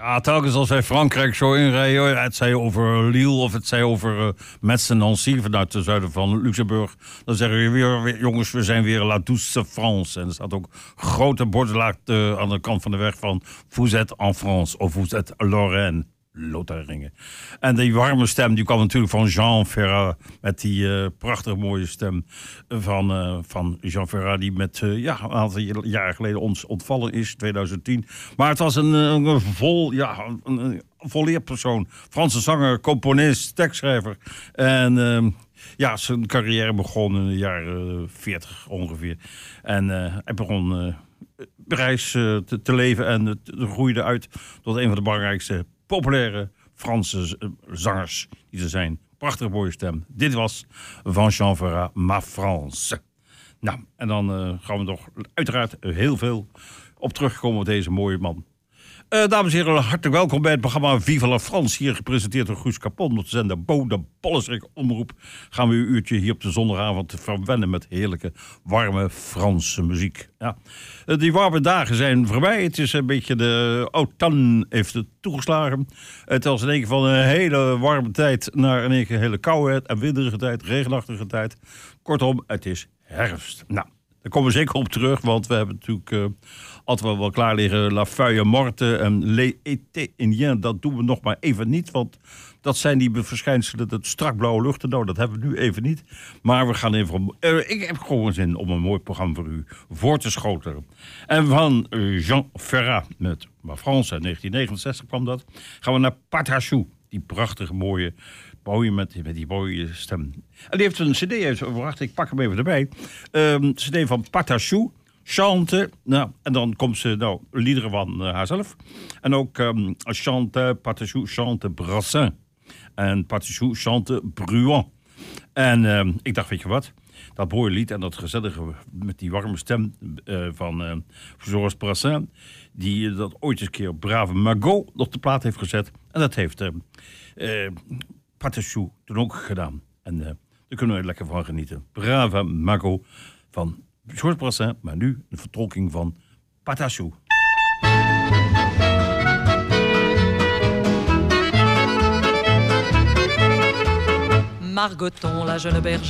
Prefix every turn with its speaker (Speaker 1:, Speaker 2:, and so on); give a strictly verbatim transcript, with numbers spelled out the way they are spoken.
Speaker 1: Ja, telkens als wij Frankrijk zo inrijden, het zij over Lille of het zij over uh, Metz en Nancy vanuit het zuiden van Luxemburg, dan zeggen we weer, weer, jongens, we zijn weer La Douce France. En er staat ook grote borden uh, aan de kant van de weg van Vous êtes en France of Vous êtes Lorraine. Lotharingen. En die warme stem die kwam natuurlijk van Jean Ferrat. Met die uh, prachtig mooie stem van, uh, van Jean Ferrat. Die met uh, ja, een aantal jaren geleden ons ontvallen is. twintig tien. Maar het was een, een vol, ja, een, een volleerpersoon. Franse zanger, componist, tekstschrijver. En uh, ja, zijn carrière begon in de jaren veertig ongeveer. En uh, hij begon uh, reis uh, te, te leven. En uh, groeide uit tot een van de belangrijkste populaire Franse zangers die er zijn. Prachtige mooie stem. Dit was van Jean Ferrat, Ma France. Nou, en dan uh, gaan we nog uiteraard heel veel op terugkomen op deze mooie man. Uh, dames en heren, hartelijk welkom bij het programma Vive la France. Hier gepresenteerd door Guus Capon op de zender Bo, de Bollerik Omroep. Gaan we een uurtje hier op de zondagavond verwennen met heerlijke, warme Franse muziek. Ja. Uh, die warme dagen zijn voorbij. Het is een beetje de automne heeft het toegeslagen. Het was in één keer van een hele warme tijd naar in één keer een hele koude en winderige tijd, regenachtige tijd. Kortom, het is herfst. Nou, daar komen we zeker op terug, want we hebben natuurlijk uh, altijd wel, wel klaar liggen La Feuille Morte en Les Étés Indiens. Dat doen we nog maar even niet, want dat zijn die verschijnselen, dat strak blauwe luchten. Nou, dat hebben we nu even niet. Maar we gaan even... Uh, ik heb gewoon zin om een mooi programma voor u voor te schotelen. En van uh, Jean Ferrat met Ma France in negentien negenenzestig kwam dat. Gaan we naar Patachou, die prachtige mooie... Boy met, met die mooie stem. En die heeft een cd uitgebracht. Ik pak hem even erbij. Um, cd van Patachou. Chante. Nou, en dan komt ze, nou, liederen van uh, haarzelf. En ook um, Chante, Patachou, Chante Brassin. En Patachou, Chante Bruant. En um, ik dacht, weet je wat? Dat mooie lied en dat gezellige met die warme stem uh, van uh, Georges Brassens, die uh, dat ooit eens een keer Brave Margot op de plaat heeft gezet. En dat heeft... Uh, uh, Patachou toen ook gedaan. En uh, daar kunnen we er lekker van genieten. Brave Margot van Georges Brassens, maar nu een vertolking van Patachou.
Speaker 2: Margoton, la jeune bergère